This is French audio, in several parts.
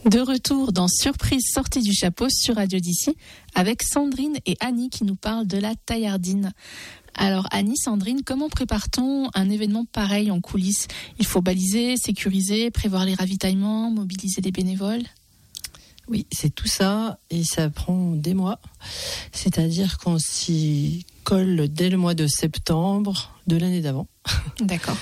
De retour dans Surprise sortie du chapeau sur Radio d'ici avec Sandrine et Annie qui nous parlent de la taillardine. Alors Annie, Sandrine, comment prépare-t-on un événement pareil en coulisses ? Il faut baliser, sécuriser, prévoir les ravitaillements, mobiliser les bénévoles ? Oui, c'est tout ça et ça prend des mois. C'est-à-dire qu'on s'y colle dès le mois de septembre de l'année d'avant. D'accord.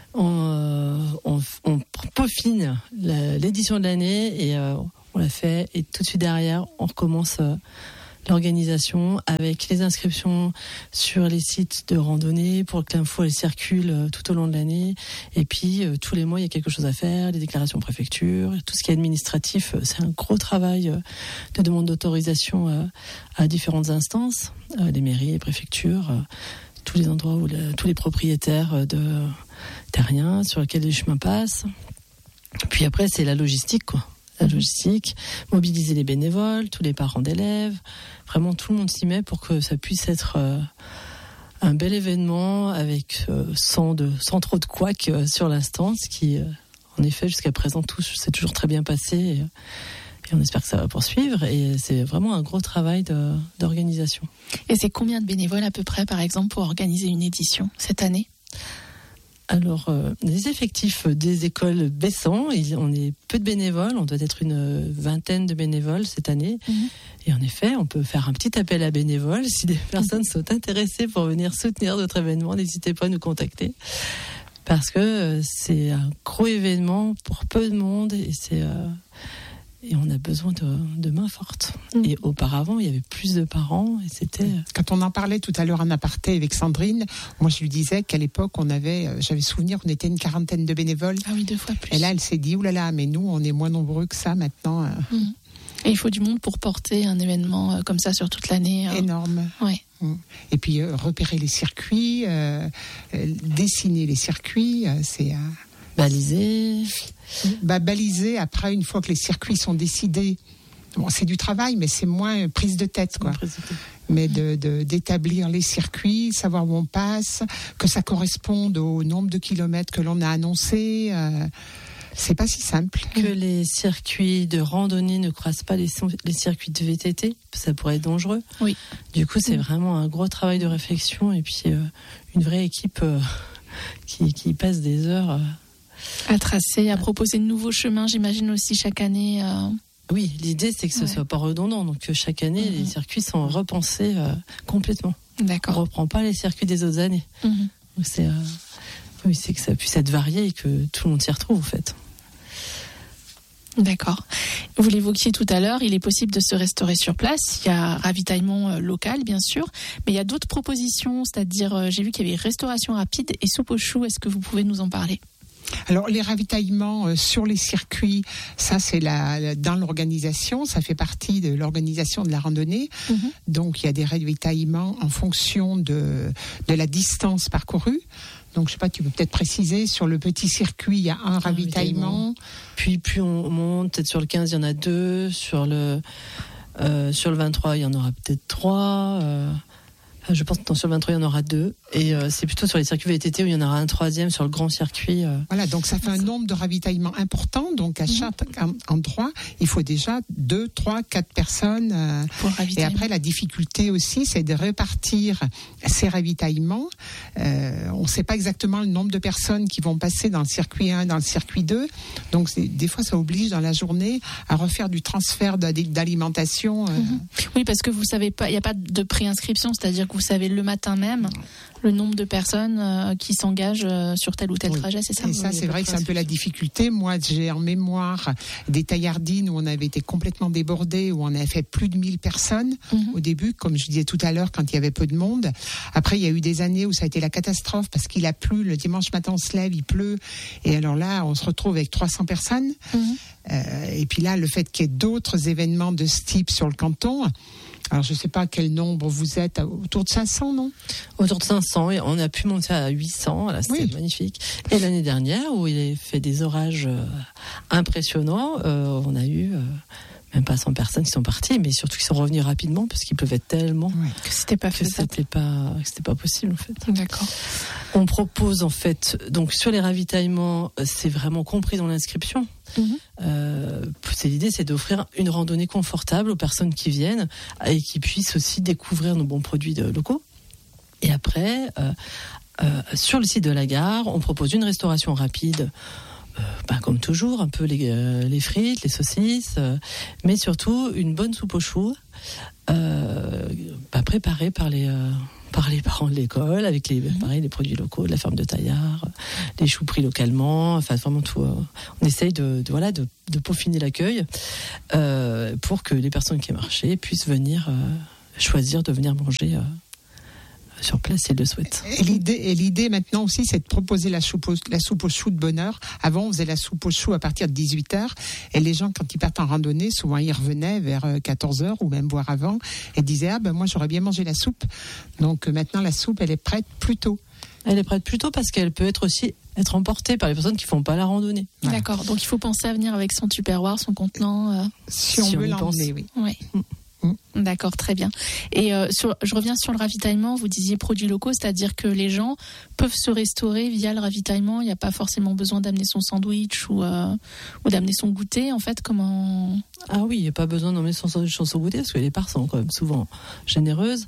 On peaufine l'édition de l'année et on la fait. Et tout de suite derrière, on recommence l'organisation avec les inscriptions sur les sites de randonnée pour que l'info elle circule tout au long de l'année. Et puis tous les mois, il y a quelque chose à faire, les déclarations préfecture, tout ce qui est administratif. C'est un gros travail de demande d'autorisation à différentes instances, les mairies, les préfectures, tous les endroits où tous les propriétaires de terriens sur lesquels les chemins passent. Puis après, c'est la logistique, quoi. La logistique, mobiliser les bénévoles, tous les parents d'élèves. Vraiment, tout le monde s'y met pour que ça puisse être un bel événement avec sans trop de couacs sur l'instant, ce qui, en effet, jusqu'à présent, tout s'est toujours très bien passé. Et on espère que ça va poursuivre. Et c'est vraiment un gros travail d'organisation. Et c'est combien de bénévoles à peu près, par exemple, pour organiser une édition cette année ? Alors, les effectifs des écoles baissant, on est peu de bénévoles, on doit être une vingtaine de bénévoles cette année. Et en effet, on peut faire un petit appel à bénévoles. Si des personnes sont intéressées pour venir soutenir notre événement, n'hésitez pas à nous contacter. Parce que c'est un gros événement pour peu de monde et on a besoin de mains fortes. Et auparavant, il y avait plus de parents et c'était... Quand on en parlait tout à l'heure en aparté avec Sandrine, moi je lui disais qu'à l'époque, j'avais souvenir qu'on était une quarantaine de bénévoles. Ah oui, 2 fois plus. Et là, elle s'est dit, oulala, mais nous, on est moins nombreux que ça maintenant. Et il faut du monde pour porter un événement comme ça sur toute l'année. Énorme. Ouais. Et puis repérer les circuits, dessiner les circuits, c'est... Baliser. Baliser, après, une fois que les circuits sont décidés, bon, c'est du travail, mais c'est moins prise de tête, quoi. Mais d'établir les circuits, savoir où on passe, que ça corresponde au nombre de kilomètres que l'on a annoncé, c'est pas si simple. Que les circuits de randonnée ne croisent pas les circuits de VTT, ça pourrait être dangereux. Oui. Du coup, c'est vraiment un gros travail de réflexion et puis une vraie équipe qui passe des heures... à tracer, à proposer de nouveaux chemins, j'imagine aussi chaque année. Oui, l'idée c'est que ce soit pas redondant, donc chaque année les circuits sont repensés complètement. D'accord. On reprend pas les circuits des autres années. Donc c'est que ça puisse être varié et que tout le monde s'y retrouve en fait. D'accord. Vous l'évoquiez tout à l'heure, il est possible de se restaurer sur place. Il y a ravitaillement local, bien sûr, mais il y a d'autres propositions, c'est-à-dire, j'ai vu qu'il y avait restauration rapide et soupe aux choux. Est-ce que vous pouvez nous en parler ? Alors les ravitaillements sur les circuits, ça c'est dans l'organisation, ça fait partie de l'organisation de la randonnée. Donc il y a des ravitaillements en fonction de la distance parcourue. Donc je sais pas, tu peux peut-être préciser, sur le petit circuit, il y a un ravitaillement. Puis on monte, peut-être sur le 15, il y en a 2, sur le 23, il y en aura peut-être 3. Je pense que sur le 23, il y en aura 2. Et c'est plutôt sur les circuits VTT où il y en aura un 3e sur le grand circuit. Voilà, donc ça fait un nombre de ravitaillements important. Donc à chaque endroit, il faut déjà 2, 3, 4 personnes. Et après, la difficulté aussi, c'est de répartir ces ravitaillements. On ne sait pas exactement le nombre de personnes qui vont passer dans le circuit 1, dans le circuit 2. Donc des fois, ça oblige dans la journée à refaire du transfert d'alimentation. Oui, parce que vous savez pas, il n'y a pas de préinscription, c'est-à-dire que vous savez le matin même le nombre de personnes qui s'engagent sur tel ou tel trajet, c'est ça ? Et ça, c'est vrai que c'est un peu la difficulté. Moi, j'ai en mémoire des taillardines où on avait été complètement débordés, où on avait fait plus de 1000 personnes au début, comme je disais tout à l'heure, quand il y avait peu de monde. Après, il y a eu des années où ça a été la catastrophe parce qu'il a plu. Le dimanche matin, on se lève, il pleut. Et alors là, on se retrouve avec 300 personnes. Et puis là, le fait qu'il y ait d'autres événements de ce type sur le canton... Alors, je ne sais pas quel nombre vous êtes, autour de 500, non ? Autour de 500, et on a pu monter à 800, là, c'était magnifique. Et l'année dernière, où il a fait des orages impressionnants, on a eu même pas 100 personnes qui sont parties, mais surtout qui sont revenues rapidement, parce qu'il pleuvait tellement que c'était pas faisable. C'était pas possible, en fait. D'accord. On propose, en fait, donc sur les ravitaillements, c'est vraiment compris dans l'inscription. l'idée, c'est d'offrir une randonnée confortable aux personnes qui viennent et qui puissent aussi découvrir nos bons produits locaux. Et après, sur le site de la gare, on propose une restauration rapide, comme toujours, un peu les frites, les saucisses, mais surtout une bonne soupe aux choux, préparée par les parents de l'école, avec les produits locaux, de la ferme de Taillard, les choux pris localement, enfin vraiment tout. On essaye de peaufiner l'accueil pour que les personnes qui marchaient puissent venir choisir de venir manger sur place s'ils le souhaitent. Et l'idée maintenant aussi, c'est de proposer la soupe aux choux de bonne heure. Avant, on faisait la soupe aux choux à partir de 18h. Et les gens, quand ils partent en randonnée, souvent ils revenaient vers 14h ou même voire avant et disaient moi j'aurais bien mangé la soupe. Donc maintenant la soupe, elle est prête plus tôt. Elle est prête plus tôt parce qu'elle peut être emportée par les personnes qui font pas la randonnée. Voilà. D'accord. Donc il faut penser à venir avec son tupperware, son contenant. Si on veut l'emmener, oui. Ouais. D'accord, très bien. Et je reviens sur le ravitaillement. Vous disiez produits locaux, c'est-à-dire que les gens peuvent se restaurer via le ravitaillement. Il n'y a pas forcément besoin d'amener son sandwich ou d'amener son goûter. En fait, comment... Ah oui, il n'y a pas besoin d'emmener son sandwich, son goûter, parce que les parts sont quand même souvent généreuses.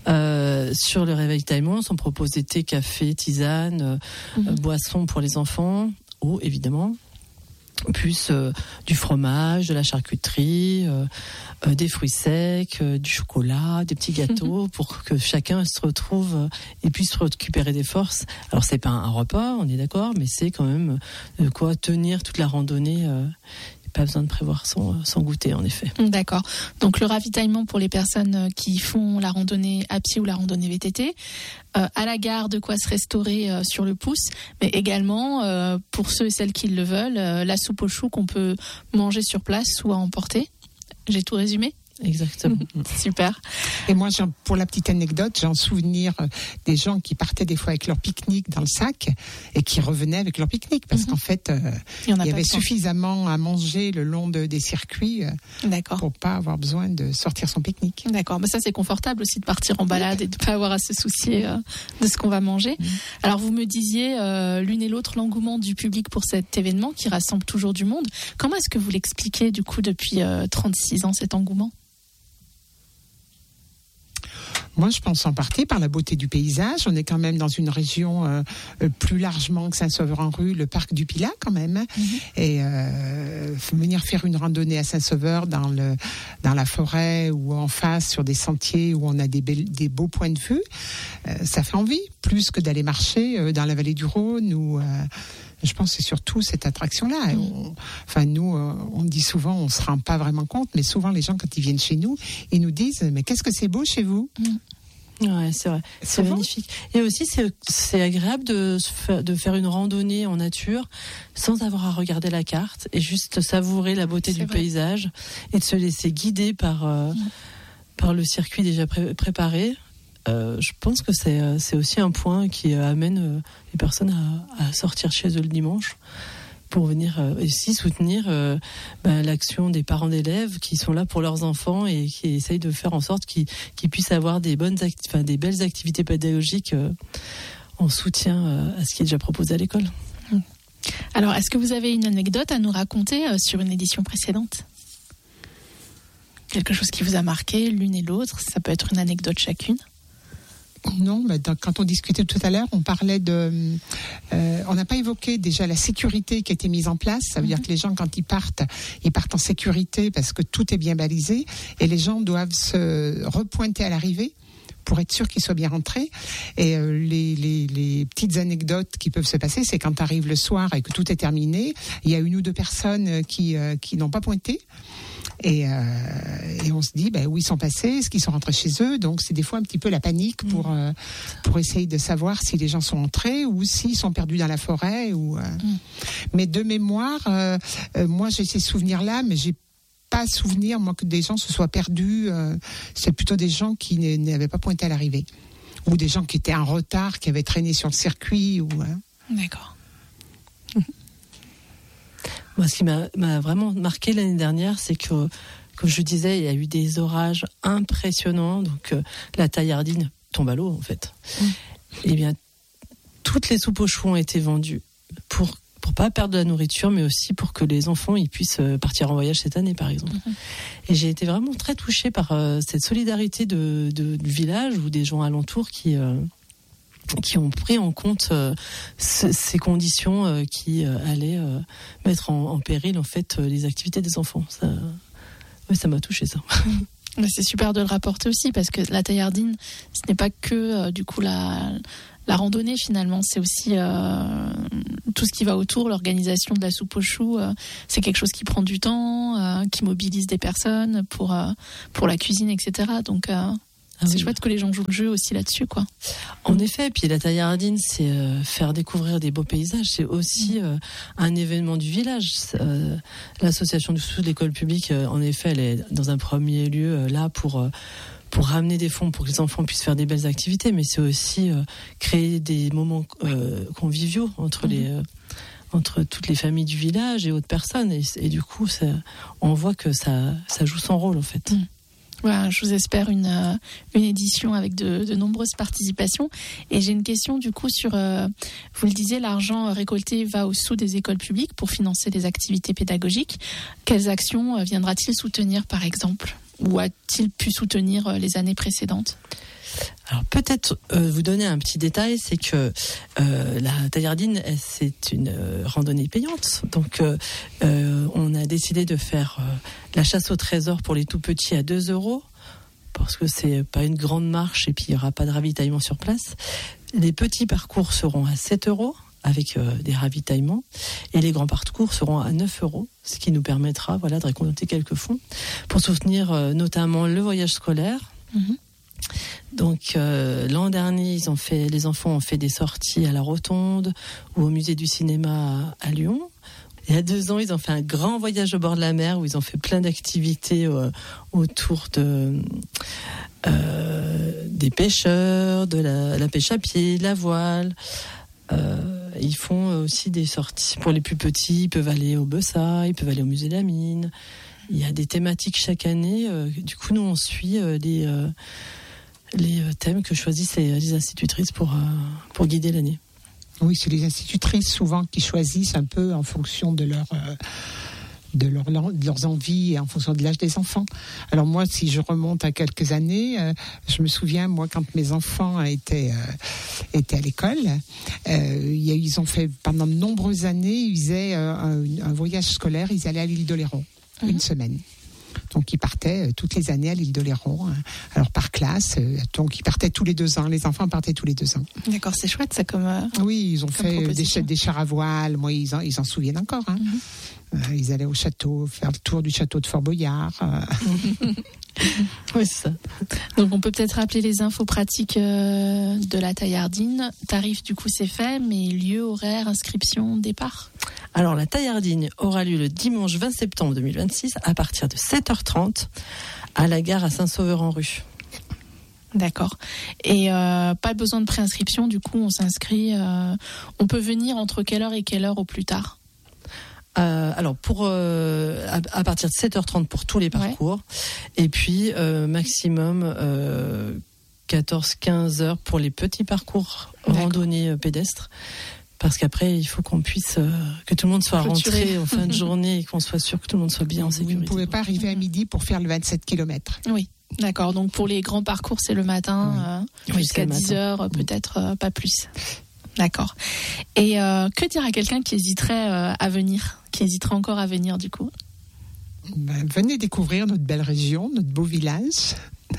Sur le ravitaillement, on propose des thés, cafés, tisanes, boissons pour les enfants, eau évidemment. Plus du fromage, de la charcuterie, des fruits secs, du chocolat, des petits gâteaux pour que chacun se retrouve et puisse récupérer des forces. Alors c'est pas un repas, on est d'accord, mais c'est quand même de quoi tenir toute la randonnée. Pas besoin de prévoir son goûter, en effet. D'accord. Donc le ravitaillement pour les personnes qui font la randonnée à pied ou la randonnée VTT, à la gare, de quoi se restaurer sur le pouce, mais également pour ceux et celles qui le veulent, la soupe aux choux qu'on peut manger sur place ou à emporter. J'ai tout résumé ? Exactement. Super. Et moi, pour la petite anecdote, j'ai un souvenir des gens qui partaient des fois avec leur pique-nique dans le sac et qui revenaient avec leur pique-nique parce qu'en fait, il y avait suffisamment à manger le long des circuits pour pas avoir besoin de sortir son pique-nique. D'accord. Mais ça, c'est confortable aussi de partir en balade et de pas avoir à se soucier de ce qu'on va manger. Alors, vous me disiez l'une et l'autre l'engouement du public pour cet événement qui rassemble toujours du monde. Comment est-ce que vous l'expliquez du coup depuis 36 ans cet engouement ? Moi, je pense en partie par la beauté du paysage. On est quand même dans une région plus largement que Saint-Sauveur-en-Rue, le parc du Pilat quand même. Et venir faire une randonnée à Saint-Sauveur dans la forêt ou en face sur des sentiers où on a des beaux points de vue, ça fait envie, plus que d'aller marcher dans la vallée du Rhône ou... Je pense que c'est surtout cette attraction-là. Nous, on dit souvent, on ne se rend pas vraiment compte, mais souvent les gens, quand ils viennent chez nous, ils nous disent « Mais qu'est-ce que c'est beau chez vous ?» Ouais, c'est vrai. C'est magnifique. Et aussi, c'est agréable de faire une randonnée en nature sans avoir à regarder la carte et juste savourer la beauté du paysage et de se laisser guider par le circuit déjà préparé. Je pense que c'est aussi un point qui amène les personnes à sortir chez eux le dimanche pour venir aussi soutenir l'action des parents d'élèves qui sont là pour leurs enfants et qui essayent de faire en sorte qu'ils puissent avoir des belles activités pédagogiques en soutien à ce qui est déjà proposé à l'école. Alors, est-ce que vous avez une anecdote à nous raconter sur une édition précédente ? Quelque chose qui vous a marqué l'une et l'autre ? Ça peut être une anecdote chacune. Non, mais quand on discutait tout à l'heure, on parlait on n'a pas évoqué déjà la sécurité qui a été mise en place. Ça veut dire que les gens, quand ils partent en sécurité parce que tout est bien balisé et les gens doivent se repointer à l'arrivée pour être sûr qu'ils soient bien rentrés. Et les petites anecdotes qui peuvent se passer, c'est quand tu arrives le soir et que tout est terminé, il y a une ou deux personnes qui n'ont pas pointé. Et on se dit où ils sont passés, est-ce qu'ils sont rentrés chez eux? Donc c'est des fois un petit peu la panique pour essayer de savoir si les gens sont entrés ou s'ils sont perdus dans la forêt. Mais de mémoire, moi j'ai ces souvenirs-là, mais j'ai pas souvenir moi que des gens se soient perdus. C'est plutôt des gens qui n'avaient pas pointé à l'arrivée ou des gens qui étaient en retard, qui avaient traîné sur le circuit. D'accord. Moi, ce qui m'a vraiment marqué l'année dernière, c'est que, comme je disais, il y a eu des orages impressionnants. Donc, la taillardine tombe à l'eau, en fait. Eh bien, toutes les soupes aux choux ont été vendues pour pour pas perdre de la nourriture, mais aussi pour que les enfants ils puissent partir en voyage cette année, par exemple. Et j'ai été vraiment très touchée par cette solidarité du village ou des gens alentours qui ont pris en compte ces conditions qui allaient mettre en péril en fait les activités des enfants. Ça m'a touchée, ça. C'est super de le rapporter aussi, parce que la taillardine, ce n'est pas que du coup la randonnée finalement, c'est aussi tout ce qui va autour, l'organisation de la soupe aux choux. C'est quelque chose qui prend du temps, qui mobilise des personnes pour la cuisine, etc. Donc c'est chouette que les gens jouent le jeu aussi là-dessus, quoi. En effet, puis la taillardine, c'est faire découvrir des beaux paysages. C'est aussi un événement du village. L'association du sous de l'école publique, en effet, elle est dans un premier lieu là pour ramener des fonds pour que les enfants puissent faire des belles activités, mais c'est aussi créer des moments conviviaux entre toutes les familles du village et autres personnes. Et du coup, on voit que ça joue son rôle, en fait. Voilà, je vous espère une édition avec de nombreuses participations. Et j'ai une question du coup sur, vous le disiez, l'argent récolté va au sous des écoles publiques pour financer des activités pédagogiques. Quelles actions viendra-t-il soutenir, par exemple, ou a-t-il pu soutenir les années précédentes ? Alors peut-être vous donner un petit détail, c'est que la taillardine, c'est une randonnée payante. Donc on a décidé de faire la chasse au trésor pour les tout petits à 2 €, parce que c'est pas une grande marche et puis il n'y aura pas de ravitaillement sur place. Les petits parcours seront à 7 € avec des ravitaillements, et les grands parcours seront à 9 €, ce qui nous permettra de récolter quelques fonds pour soutenir notamment le voyage scolaire. Donc l'an dernier, les enfants ont fait des sorties à la Rotonde ou au musée du cinéma à Lyon. Il y a 2 ans, ils ont fait un grand voyage au bord de la mer où ils ont fait plein d'activités autour des pêcheurs, de la pêche à pied, de la voile. Ils font aussi des sorties pour les plus petits. Ils peuvent aller au Bessa, ils peuvent aller au musée de la mine. Il y a des thématiques chaque année. Du coup, nous, on suit les thèmes que choisissent les institutrices pour guider l'année. Oui, c'est les institutrices souvent qui choisissent un peu en fonction de leurs envies et en fonction de l'âge des enfants. Alors moi, si je remonte à quelques années, je me souviens, moi, quand mes enfants étaient à l'école, ils ont fait pendant de nombreuses années, ils faisaient un voyage scolaire, ils allaient à l'île d'Oléron, une semaine. Donc ils partaient toutes les années à l'île d'Oléron, alors par classe. Donc ils partaient tous les 2 ans. Les enfants partaient tous les 2 ans. D'accord, c'est chouette ça comme. Oui, ils ont fait des chars à voile. Moi, ils en souviennent encore. Ils allaient au château, faire le tour du château de Fort Boyard. Oui, c'est ça. Donc on peut peut-être rappeler les infos pratiques de la taillardine. Tarif du coup c'est fait, mais lieu, horaire, inscription, départ. Alors la taillardine aura lieu le dimanche 20 septembre 2026 à partir de 7h30 à la gare à Saint-Sauveur-en-Rue. D'accord. Et pas besoin de préinscription, du coup on s'inscrit. On peut venir entre quelle heure et quelle heure au plus tard ? Alors à partir de 7h30 pour tous les parcours, et puis maximum 14-15 heures pour les petits parcours randonnées pédestres, parce qu'après il faut qu'on puisse que tout le monde soit rentré en fin de journée et qu'on soit sûr que tout le monde soit bien en sécurité. Vous ne pouvez pas arriver à midi pour faire le 27 km. Oui, d'accord. Donc pour les grands parcours c'est le matin, jusqu'à 10h peut-être, pas plus. D'accord. Et que dire à quelqu'un qui hésiterait à venir, qui hésiterait encore à venir du coup ? Venez découvrir notre belle région, notre beau village.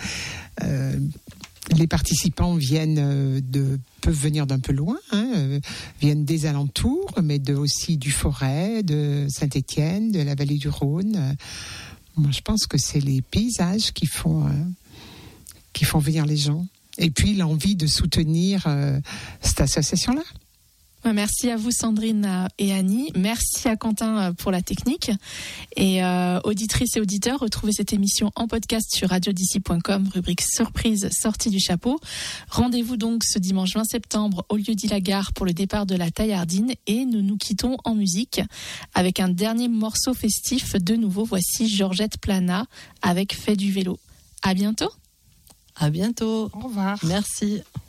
Les participants peuvent venir d'un peu loin, viennent des alentours, mais aussi du Forêt, de Saint-Étienne, de la vallée du Rhône. Moi, je pense que c'est les paysages qui font venir les gens. Et puis l'envie de soutenir cette association-là. Merci à vous Sandrine et Annie. Merci à Quentin pour la technique. Et auditrices et auditeurs, retrouvez cette émission en podcast sur radiod'ici.com, rubrique surprise sortie du chapeau. Rendez-vous donc ce dimanche 20 septembre au lieu dit la gare pour le départ de la taillardine. Et nous nous quittons en musique avec un dernier morceau festif. De nouveau, voici Georgette Plana avec Fait du vélo. À bientôt. À bientôt. Au revoir. Merci.